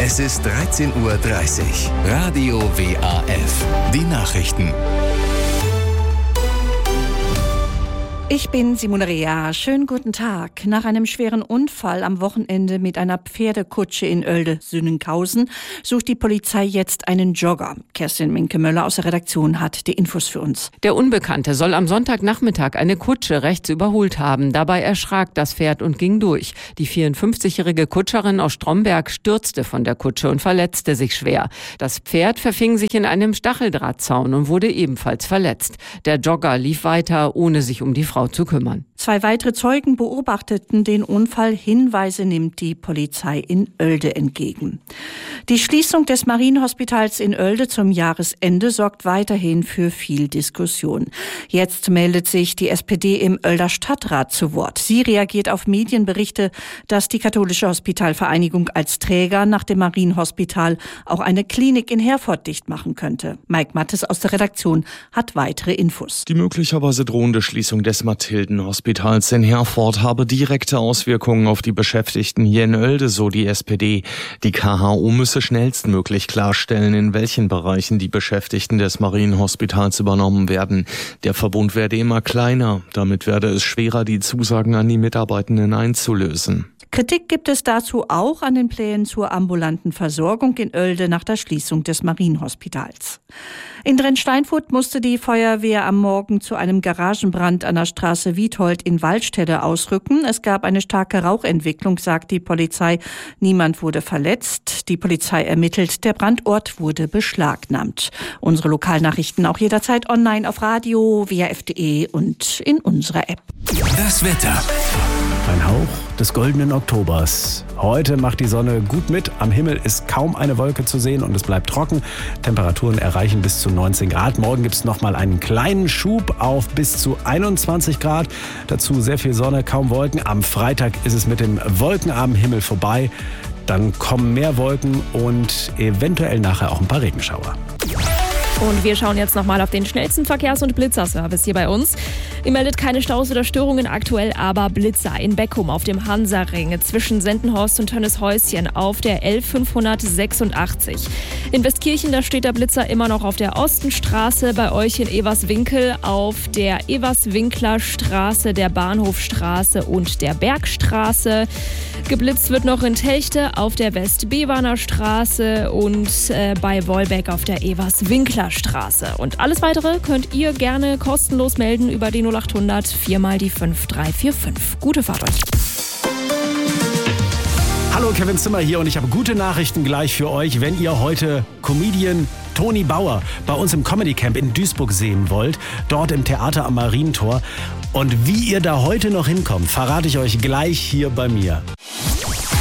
Es ist 13:30 Uhr. Radio WAF. Die Nachrichten. Ich bin Simone Rea. Schönen guten Tag. Nach einem schweren Unfall am Wochenende mit einer Pferdekutsche in Oelde-Sünninghausen sucht die Polizei jetzt einen Jogger. Kerstin Minke-Möller aus der Redaktion hat die Infos für uns. Der Unbekannte soll am Sonntagnachmittag eine Kutsche rechts überholt haben. Dabei erschrak das Pferd und ging durch. Die 54-jährige Kutscherin aus Stromberg stürzte von der Kutsche und verletzte sich schwer. Das Pferd verfing sich in einem Stacheldrahtzaun und wurde ebenfalls verletzt. Der Jogger lief weiter, ohne sich um die Frau zu kümmern. 2 weitere Zeugen beobachteten den Unfall. Hinweise nimmt die Polizei in Oelde entgegen. Die Schließung des Marienhospitals in Oelde zum Jahresende sorgt weiterhin für viel Diskussion. Jetzt meldet sich die SPD im Oelder Stadtrat zu Wort. Sie reagiert auf Medienberichte, dass die Katholische Hospitalvereinigung als Träger nach dem Marienhospital auch eine Klinik in Herford dicht machen könnte. Mike Mattes aus der Redaktion hat weitere Infos. Die möglicherweise drohende Schließung des Mathilden-Hospitals in Herford habe direkte Auswirkungen auf die Beschäftigten hier in Oelde, so die SPD. Die KHO müsse schnellstmöglich klarstellen, in welchen Bereichen die Beschäftigten des Marienhospitals übernommen werden. Der Verbund werde immer kleiner. Damit werde es schwerer, die Zusagen an die Mitarbeitenden einzulösen. Kritik gibt es dazu auch an den Plänen zur ambulanten Versorgung in Oelde nach der Schließung des Marienhospitals. In Drensteinfurt musste die Feuerwehr am Morgen zu einem Garagenbrand an der Straße Wiethold in Waldstede ausrücken. Es gab eine starke Rauchentwicklung, sagt die Polizei. Niemand wurde verletzt. Die Polizei ermittelt. Der Brandort wurde beschlagnahmt. Unsere Lokalnachrichten auch jederzeit online auf Radio, WAF.de und in unserer App. Das Wetter. Ein Hauch des goldenen Oktobers. Heute macht die Sonne gut mit. Am Himmel ist kaum eine Wolke zu sehen und es bleibt trocken. Temperaturen erreichen bis zu 19 Grad. Morgen gibt es nochmal einen kleinen Schub auf bis zu 21 Grad. Dazu sehr viel Sonne, kaum Wolken. Am Freitag ist es mit dem wolkenarmen Himmel vorbei. Dann kommen mehr Wolken und eventuell nachher auch ein paar Regenschauer. Und wir schauen jetzt nochmal auf den schnellsten Verkehrs- und Blitzerservice hier bei uns. Ihr meldet keine Staus oder Störungen aktuell, aber Blitzer in Beckum auf dem Hansaring zwischen Sendenhorst und Tönnieshäuschen auf der L586. In Westkirchen, da steht der Blitzer immer noch auf der Ostenstraße, bei euch in Everswinkel auf der Everswinkler Straße, der Bahnhofstraße und der Bergstraße. Geblitzt wird noch in Techte auf der West-Bewaner Straße und bei Wolbeck auf der Everswinkler Straße. Und alles Weitere könnt ihr gerne kostenlos melden über die 0800 4 mal die 5345. Gute Fahrt euch. Hallo, Kevin Zimmer hier und ich habe gute Nachrichten gleich für euch, wenn ihr heute Comedian Toni Bauer bei uns im Comedy Camp in Duisburg sehen wollt, dort im Theater am Marientor. Und wie ihr da heute noch hinkommt, verrate ich euch gleich hier bei mir.